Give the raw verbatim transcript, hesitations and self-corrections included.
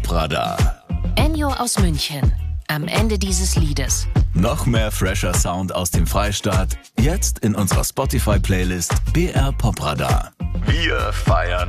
Popradar. Ennio aus München. Am Ende dieses Liedes. Noch mehr fresher Sound aus dem Freistaat. Jetzt in unserer Spotify-Playlist B R Popradar. Wir feiern